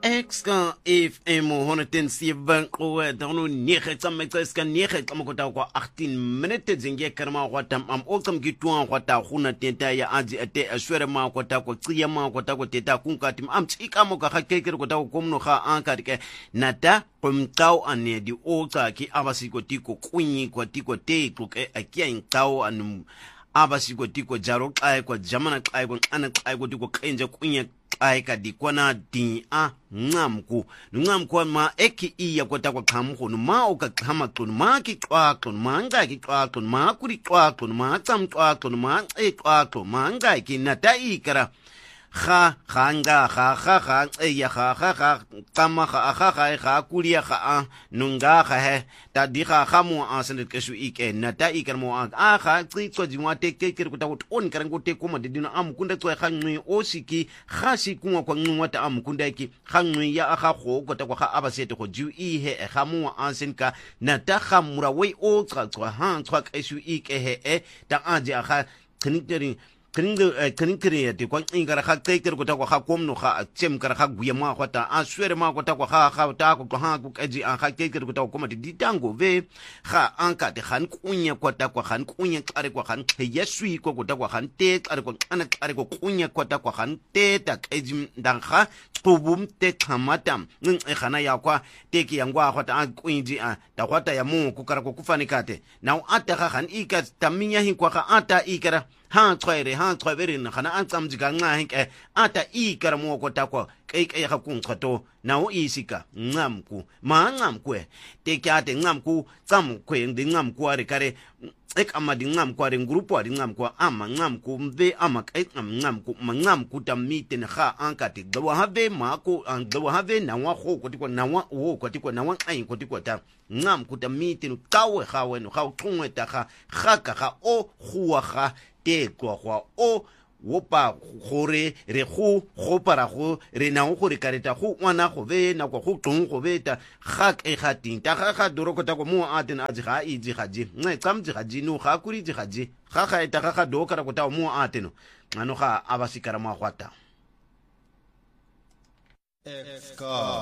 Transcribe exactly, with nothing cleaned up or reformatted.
Exka F M honderdzeven qoe dan nege tsametse ska nege tsamokota kwa achttien minute zinge kerma kwata am oksam kitwa kwata khuna tenta ya aji ate ashwere ma kwata ko tsiya ma kwata ko teta kunkati am chika mo ka hakeke kwata ko komno kha ankarike nata komtau ane di ota ki abasiko tiko kunyi kwa tiko te ke akia intau anu abasiko tiko jaro kai kwa jamana kai kwa ana kai kwa tiko kenje kunya ai ka di kwana di a ngamku ngamku ma eki iya kwata kwa khamkho ma o ka khama tlon ma ki xwaxo ma nga ki xwaxo ma kuri xwaxo ma tsam xwaxo ma e xwaxo ma nga ki nata ikara kha khanga kha kha kha ya kha kha kha kama kha kha kha kha kulia kha nunga kha he ta di kha kha mo asen ke su ike nata ikar mo a kha tsi tso jwa te ke ke ku ta on kara ngo te ko ma dino am kunda tso kha ngwi o siki kha si ku kwa ngwa ta am kunda ki kha ngwi ya kha kho ko ta kwa kha abasete ko ju i he kha mo asen ka nata kha mura we o tsa tso ha tso ka su ike he e ta aje kha khniteri kringo krinkri ya te kwa ingara kha teker ko ta kwa kha komno kha chem kara kha guya ma kwa ta aswere ma kwa ta kwa kha kha ta ko ha ku kaji an kha teker ko ta ko ma di tango ve kha anka te khan kunya kwa ta kwa khan kunya kare kwa khan yesui ko ko ta kwa khan te kare ko ana kare ko kunya kwa ta kwa khan te ta kaji ndang kha tubum te khamatam ng e khana ya kwa te ki yangwa kwa ta kuinji a ta kwa ta ya mu ku kara ko kufanikate now ata kha khan ika taminya hin kwa kha ata ikara ha tswaire ha tswabere na khana an tsamjiga nga hinke ata ikara mo ko ta kwa kai kai kha kun khato now isika ngamku ma ngamku te kyate ngamku tsam kwe ndi ngamku ari kare ek amadi ngamku ari grupo ari ngamku ama ngamku mbe ama kai ngamku ma ngamku tamite na kha ankati gwa have ma ko an gwa have na wa kho ko tiko na wa wo ko tiko na wa ai ko tiko ta ngamku tamite no tawe kha weno kha tungwe ta kha kha ka o khuwa kha te kwa kwa o wopa gore re go go para go re na go re kareta go ngwana go be na go go tung go beta ga ke ga tin ta ga ga doro ko ta go mo a tena a ga i ji ga ji nne tsamji ga ji no ga kuri ji ga ji ga ga eta ga ga do kara ko ta mo a teno ngano ga abasikara ma gwata